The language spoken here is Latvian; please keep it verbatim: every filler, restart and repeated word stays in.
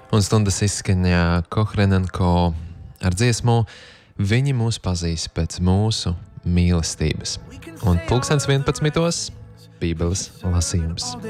Un stundas izskaņā Kohrenenko ar dziesmu Viņi mūs pazīs pēc mūsu mīlestības. Un pulkstens vienpadsmitos Bībeles lasījums.